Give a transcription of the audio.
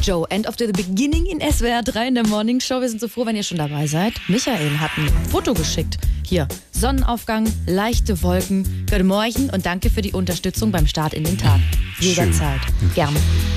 Joe, End of the Beginning in SWR 3 in der Morning Show. Wir sind so froh, wenn ihr schon dabei seid. Michael hat ein Foto geschickt. Hier, Sonnenaufgang, leichte Wolken. Guten Morgen und danke für die Unterstützung beim Start in den Tag. Jederzeit. Gerne.